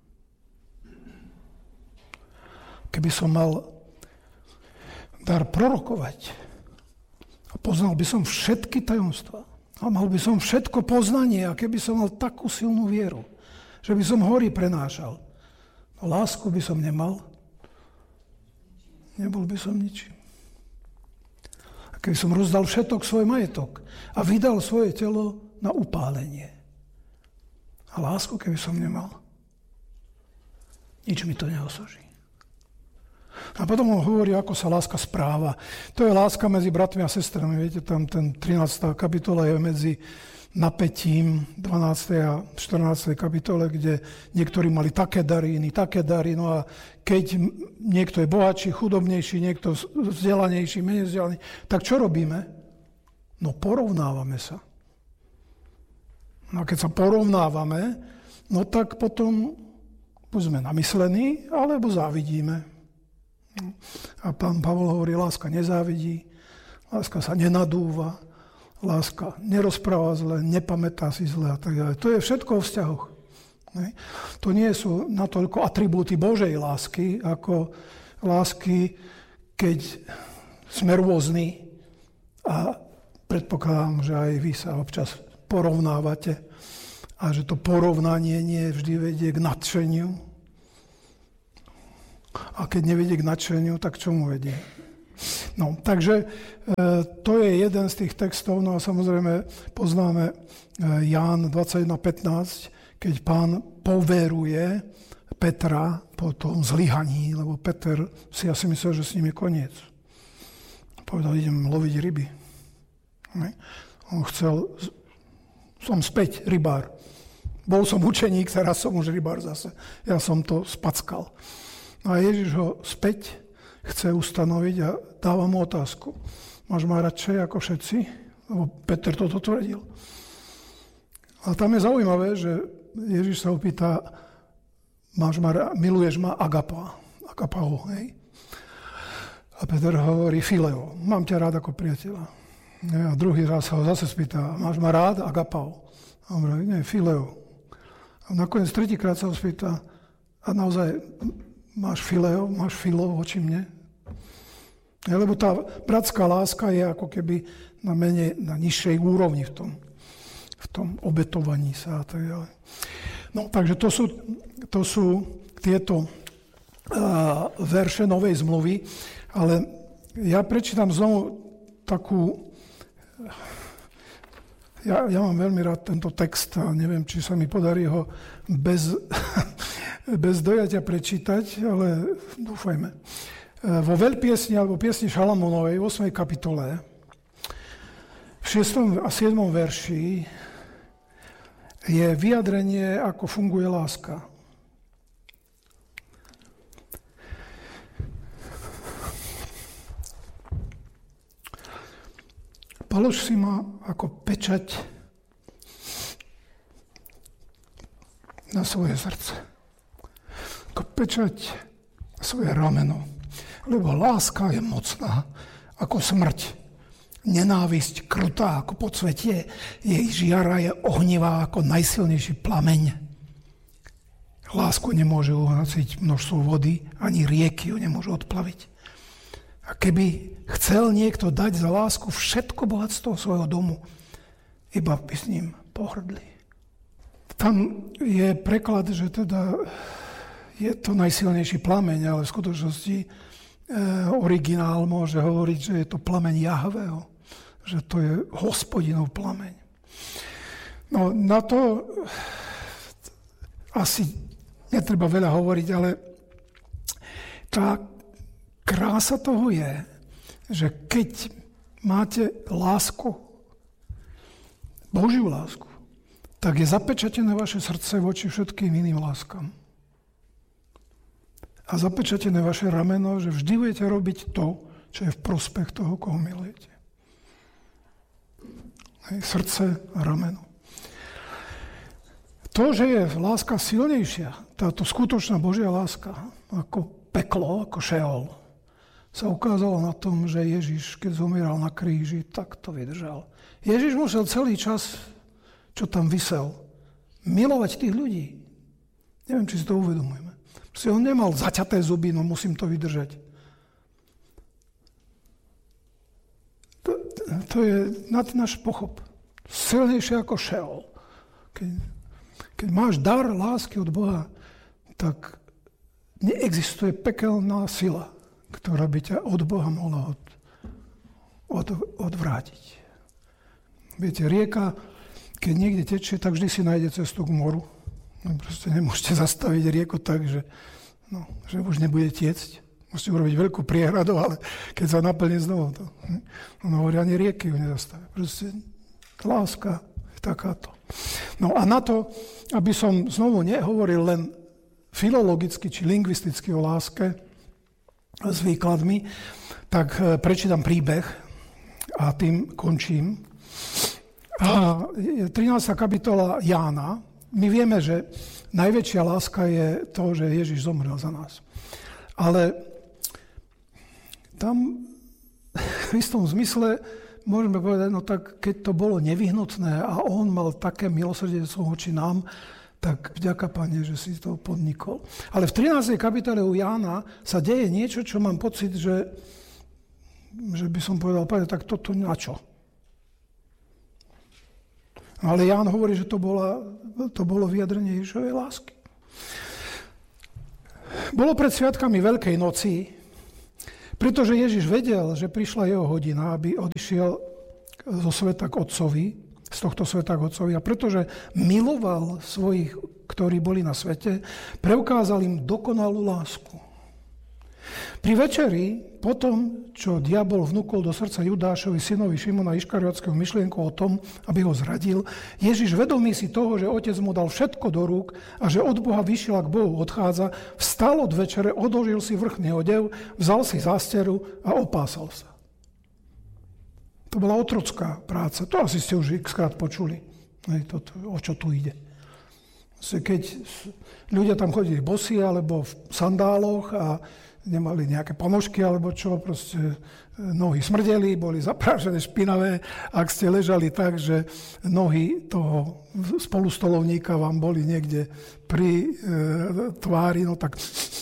Keby som mal dar prorokovať a poznal by som všetky tajomstvá a mal by som všetko poznanie, a keby som mal takú silnú vieru, že by som hory prenášal, no lásku by som nemal, nebol by som ničím. A keby som rozdal všetok svoj majetok a vydal svoje telo na upálenie, a lásku keby som nemal, nič mi to neosoží. A potom on hovorí, ako sa láska správa. To je láska medzi bratmi a sestrami. Viete, tam ten 13. kapitola je medzi napätím 12. a 14. kapitole, kde niektorí mali také dary, iní také dary. No a keď niekto je bohatší, chudobnejší, niekto vzdelanejší, menej vzdelaný, tak čo robíme? No porovnávame sa. No a keď sa porovnávame, no tak potom buď sme namyslení, alebo závidíme. A pán Pavol hovorí, láska nezávidí, láska sa nenadúva, láska nerozpráva zle, nepamätá si zle a tak ďalej. To je všetko o vzťahoch. To nie sú natoľko atribúty Božej lásky, ako lásky, keď sme rôzni, a predpokladám, že aj vy sa občas porovnávate a že to porovnanie nie vždy vedie k nadšeniu. A keď nevedie k nadšeniu, tak čomu vedie? No, takže to je jeden z tých textov, no a samozrejme poznáme Ján 21.15, keď Pán poveruje Petra po tom zlyhaní, lebo Peter si asi myslel, že s ním je koniec. Povedal, idem loviť ryby. On chcel, som späť rybár. Bol som učeník, teraz som už rybár zase. Ja som to spackal. A Ježiš ho späť chce ustanoviť a dáva mu otázku. Máš ma radšej ako všetci? Lebo Peter toto tvrdil. A tam je zaujímavé, že Ježiš sa opýta, miluješ ma agapao, hej? A Peter hovorí fileo, mám ťa rád ako priateľa. A druhý raz sa ho zase spýta, máš ma rád agapao? A on hovorí, nie, fileo. A nakoniec tretíkrát sa ho spýta, a naozaj máš fileo, máš filo voči mne? Lebo tá bratská láska je ako keby na nižšej úrovni v tom obetovaní sa a tak ďalej. No, takže to sú tieto verše Novej zmluvy, ale ja prečítam znovu takú... Ja mám veľmi rád tento text a neviem, či sa mi podarí ho bez dojatia prečítať, ale dúfajme. Vo veľpiesni alebo piesni Šalamónovej v 8. kapitole v 6. a 7. verši je vyjadrenie, ako funguje láska. Polož si ma ako pečať na svoje srdce. Ako pečať na svoje rameno. Lebo láska je mocná ako smrť. Nenávisť krutá ako podsvetie. Jej žiara je ohnivá ako najsilnejší plameň. Lásku nemôže uhasiť množstvo vody, ani rieky ju nemôžu odplaviť. A keby chcel niekto dať za lásku všetko bohatstvo svojho domu, iba by s ním pohrdli. Tam je preklad, že teda je to najsilnejší plameň, ale v skutočnosti originál môže hovoriť, že je to plameň Jahveho, že to je Hospodinov plameň. No na to asi netreba veľa hovoriť, ale tá krása toho je, že keď máte lásku, Božiu lásku, tak je zapečatené vaše srdce voči všetkým iným láskam. A zapečatené vaše rameno, že vždy budete robiť to, čo je v prospech toho, koho milujete. Srdce a rameno. To, že je láska silnejšia, táto skutočná Božia láska, ako peklo, ako Šeol, sa ukázalo na tom, že Ježiš, keď zomieral na kríži, tak to vydržal. Ježiš musel celý čas, čo tam visel, milovať tých ľudí. Neviem, či si to uvedomujeme. Proste on nemal zaťaté zuby, no musím to vydržať. To je nad náš pochop. Silnejšie ako Šeol. Keď máš dar lásky od Boha, tak neexistuje pekelná sila, ktorá by ťa od Boha mohla odvrátiť. Viete, rieka, keď niekde tečie, tak vždy si nájde cestu k moru. No, proste nemôžete zastaviť rieku tak, že už nebude tiecť. Musíte urobiť veľkú priehradu, ale keď sa naplní znovu, to hovorí, ani rieky ju nezastavia. Proste láska je takáto. No a na to, aby som znovu nehovoril len filologicky či lingvisticky o láske s výkladmi, tak prečítam príbeh a tým končím. A 13. kapitola Jána. My vieme, že najväčšia láska je to, že Ježiš zomrel za nás. Ale tam v istom zmysle môžeme povedať, no tak keď to bolo nevyhnutné a on mal také milosrdenstvo voči nám, tak vďaka Pane, že si to podnikol. Ale v 13. kapitole u Jána sa deje niečo, čo mám pocit, že by som povedal, Pane, tak toto na čo? No ale Ján hovorí, že to bolo vyjadrenie Ježišovej lásky. Bolo pred sviatkami Veľkej noci, pretože Ježiš vedel, že prišla jeho hodina, aby odišiel zo sveta k Otcovi, z tohto sveta k Otcovi, a pretože miloval svojich, ktorí boli na svete, preukázal im dokonalú lásku. Pri večeri, potom, čo diabol vnúkol do srdca Judášovi, synovi Šimona Iškariotského, myšlienku o tom, aby ho zradil, Ježiš, vedomý si toho, že otec mu dal všetko do rúk a že od Boha vyšiel a k Bohu odchádza, vstal od večere, odložil si vrchný odev, vzal si zásteru a opásal sa. To bola otrocká práca. To asi ste už x-krát počuli. O čo tu ide. Keď ľudia tam chodili bosí alebo v sandáloch a nemali nejaké ponožky alebo čo, proste nohy smrdeli, boli zaprášené, špinavé. Ak ste ležali tak, že nohy toho spolustolovníka vám boli niekde pri tvári, no tak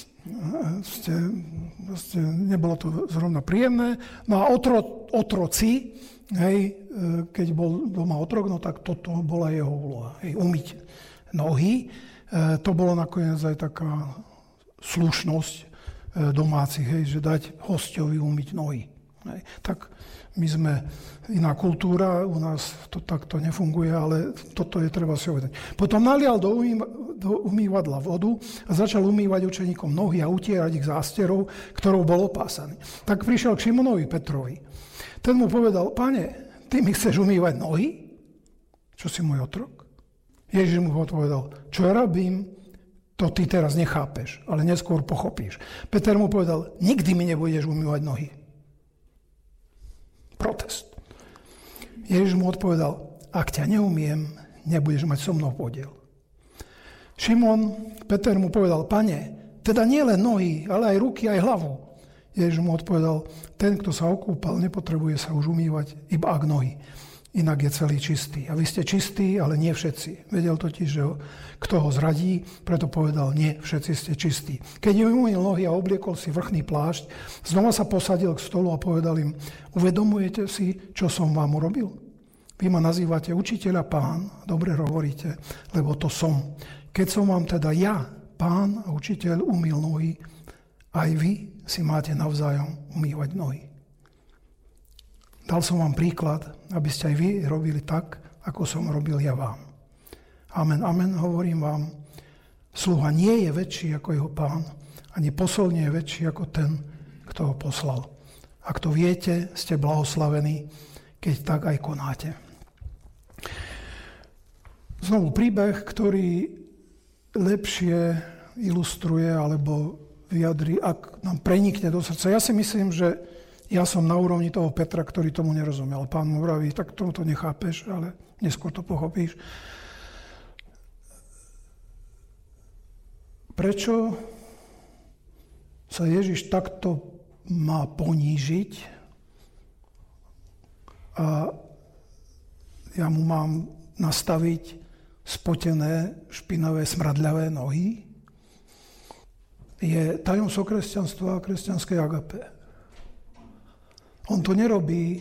nebolo to zrovna príjemné. No a otroci, hej, keď bol doma otrok, no tak toto bola jeho úloha. Hej, umyť nohy. To bolo nakoniec aj taká slušnosť domácich, hej, že dať hosťovi umyť nohy. Hej. Tak my sme iná kultúra, u nás to takto nefunguje, ale toto je treba si uvedomiť. Potom nalial do umývadla vodu a začal umývať učeníkom nohy a utierať ich zásterou, ktorou bol opásaný. Tak prišiel k Šimonovi Petrovi. Ten mu povedal: Pane, ty mi chceš umývať nohy? Čo si môj otrok? Ježiš mu odpovedal: čo ja robím, to ty teraz nechápeš, ale neskôr pochopíš. Peter mu povedal: nikdy mi nebudeš umývať nohy. Protest. Ježiš mu odpovedal: ak ťa neumiem, nebudeš mať so mnou podiel. Šimon Peter mu povedal: Pane, teda nie len nohy, ale aj ruky, aj hlavu. Ježiš mu odpovedal: ten, kto sa okúpal, nepotrebuje sa už umývať iba ak nohy. Inak je celý čistý. A vy ste čistí, ale nie všetci. Vedel totiž, že kto ho zradí, preto povedal: nie, všetci ste čistí. Keď im umyl nohy a obliekol si vrchný plášť, znova sa posadil k stolu a povedal im: uvedomujete si, čo som vám urobil? Vy ma nazývate učiteľ a pán, dobre hovoríte, lebo to som. Keď som vám teda ja, pán a učiteľ, umyl nohy, aj vy si máte navzájom umývať nohy. Dal som vám príklad, aby ste aj vy robili tak, ako som robil ja vám. Amen, amen, hovorím vám, sluha nie je väčší ako jeho pán, ani posol nie je väčší ako ten, kto ho poslal. Ak to viete, ste blahoslavení, keď tak aj konáte. Znovu príbeh, ktorý lepšie ilustruje alebo vyjadrí, ak nám prenikne do srdca. Ja si myslím, že ja som na úrovni toho Petra, ktorý tomu nerozumel. Pán mu vraví: tak to nechápeš, ale neskôr to pochopíš. Prečo sa Ježiš takto má ponížiť a ja mu mám nastaviť spotené, špinavé, smradľavé nohy? Je tajomstvo kresťanstva a kresťanskej agape. On to nerobí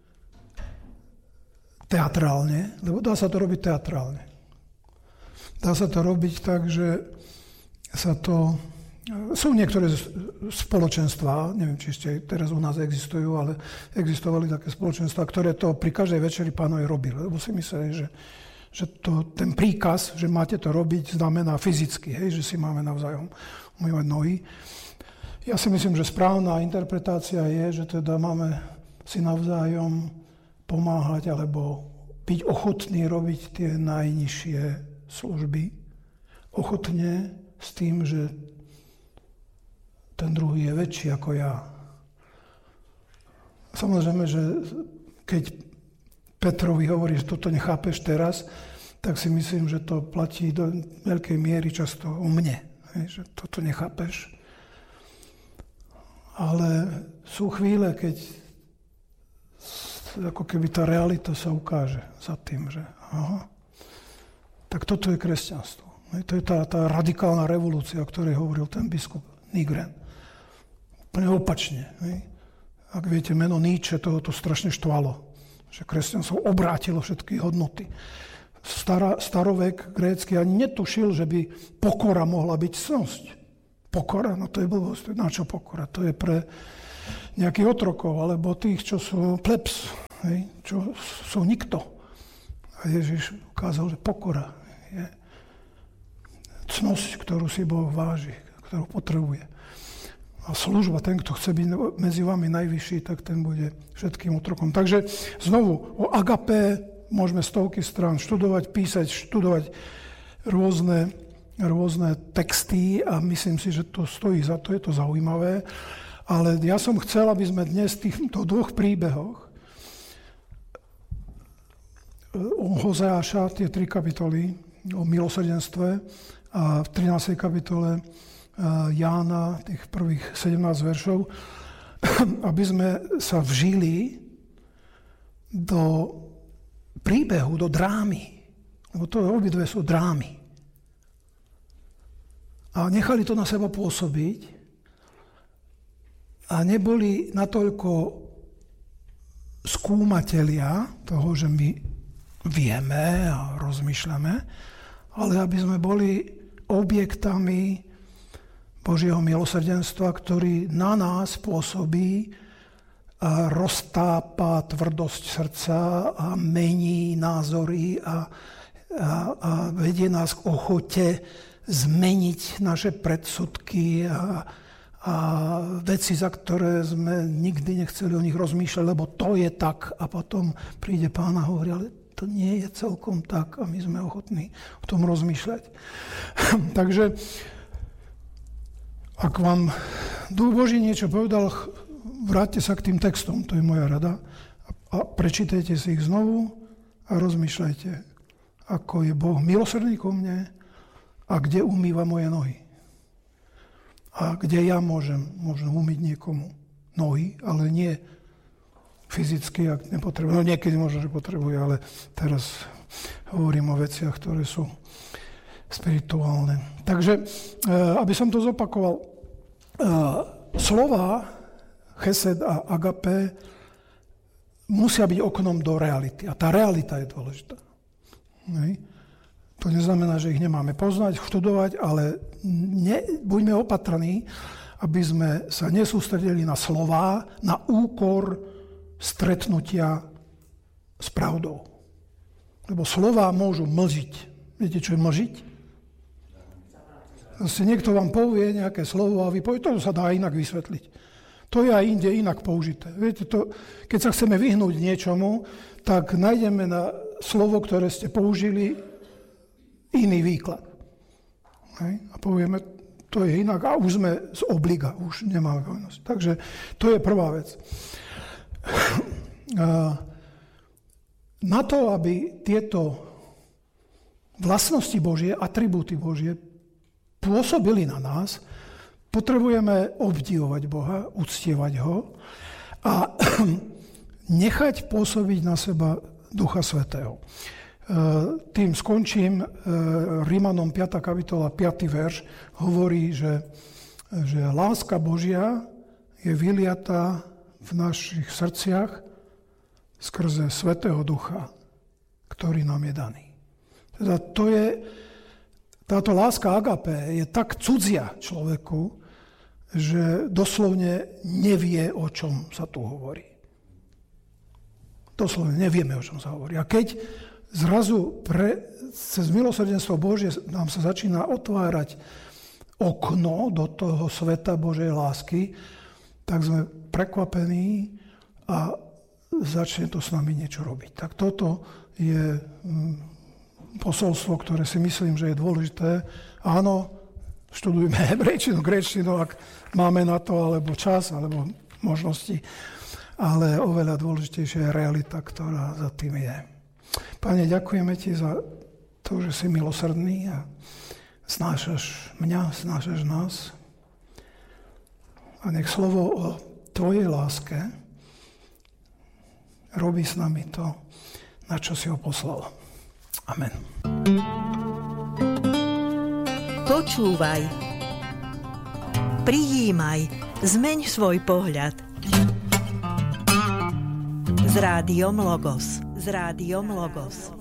teatrálne, lebo dá sa to robiť teatrálne. Dá sa to robiť tak, že sa to... Sú niektoré spoločenstvá, neviem, či ešte teraz u nás existujú, ale existovali také spoločenstvá, ktoré to pri každej večeri pánovi robili, lebo si mysleli, že ten príkaz, že máte to robiť, znamená fyzicky, hej, že si máme navzájom umývať nohy. Ja si myslím, že správna interpretácia je, že teda máme si navzájom pomáhať alebo byť ochotní robiť tie najnižšie služby. Ochotne s tým, že ten druhý je väčší ako ja. Samozrejme, že keď Petrovi hovorí, že toto nechápeš teraz, tak si myslím, že to platí do veľkej miery často o mne. Že toto nechápeš. Ale sú chvíle, keď ako keby tá realita sa ukáže za tým, že aha, tak toto je kresťanstvo. To je tá radikálna revolúcia, o ktorej hovoril ten biskup Nygren. Úplne opačne. Ak viete, meno Nietzsche, toho to strašne štvalo. Že kresťanstvo obrátilo všetky hodnoty. Starovek grécky ani netušil, že by pokora mohla byť cnosť. Pokora, no to je blbosť. Na čo pokora? To je pre nejakých otrokov, alebo tých, čo sú plebs, čo sú nikto. A Ježiš ukázal, že pokora je cnosť, ktorú si Boh váži, ktorú potrebuje. A služba, ten, kto chce byť medzi vami najvyšší, tak ten bude všetkým otrokom. Takže znovu, o agapé môžeme stovky strán študovať, písať, študovať rôzne texty a myslím si, že to stojí za to, je to zaujímavé. Ale ja som chcel, aby sme dnes v týchto dvoch príbehoch o Hozeáša, tie 3 kapitoly o milosrdenstve a v 13. kapitole Jána, tých prvých 17 veršov, aby sme sa vžili do príbehu, do drámy. Lebo to obidve sú drámy. A nechali to na seba pôsobiť a neboli natoľko skúmatelia toho, že my vieme a rozmýšľame, ale aby sme boli objektami Božieho milosrdenstva, ktorý na nás pôsobí a roztápa tvrdosť srdca a mení názory a vedie nás k ochote zmeniť naše predsudky a veci, za ktoré sme nikdy nechceli o nich rozmýšľať, lebo to je tak. A potom príde Pán a hovorí, ale to nie je celkom tak a my sme ochotní o tom rozmýšľať. Takže ak vám Duch Boží niečo povedal, vráťte sa k tým textom, to je moja rada. A prečítajte si ich znovu a rozmýšľajte, ako je Boh milosrdný ku mne a kde umýva moje nohy. A kde ja môžem umyť niekomu nohy, ale nie fyzicky, ak nepotrebujem. No niekedy možno, že potrebuje, ale teraz hovorím o veciach, ktoré sú spirituálne. Takže, aby som to zopakoval, slova chesed a agapé musia byť oknom do reality. A tá realita je dôležitá. To neznamená, že ich nemáme poznať, študovať, ale buďme opatrní, aby sme sa nesústredili na slová, na úkor stretnutia s pravdou. Lebo slová môžu mlžiť. Viete, čo je mlžiť? Zase niekto vám povie nejaké slovo a vy poviete, to sa dá inak vysvetliť. To je aj inde inak použité. Viete, keď sa chceme vyhnúť niečomu, tak nájdeme na slovo, ktoré ste použili, iný výklad. A povieme, to je inak a už sme z obliga, už nemáme povinnosť. Takže to je prvá vec. Na to, aby tieto vlastnosti Božie, atribúty Božie pôsobili na nás, potrebujeme obdivovať Boha, uctievať ho a nechať pôsobiť na seba Ducha Svätého. Tým skončím. Rímanom 5. kapitola, 5. verš hovorí, že láska Božia je vyliatá v našich srdciach skrze Svätého Ducha, ktorý nám je daný. Teda táto láska agapé je tak cudzia človeku, že doslovne nevie, o čom sa tu hovorí. Doslovne nevieme, o čom sa hovorí. A keď zrazu cez milosrdenstvo Božie nám sa začína otvárať okno do toho sveta Božej lásky, tak sme prekvapení a začne to s nami niečo robiť. Tak toto je posolstvo, ktoré si myslím, že je dôležité. Áno, študujme hebrejčinu, gréčtinu, ak máme na to, alebo čas, alebo možnosti, ale oveľa dôležitejšia je realita, ktorá za tým je. Pane, ďakujeme Ti za to, že si milosrdný a znášaš mňa, znášaš nás. A nech slovo o Tvojej láske robí s nami to, na čo si ho poslal. Amen. Počúvaj. Prijímaj. Zmeň svoj pohľad. S Rádiom Logos.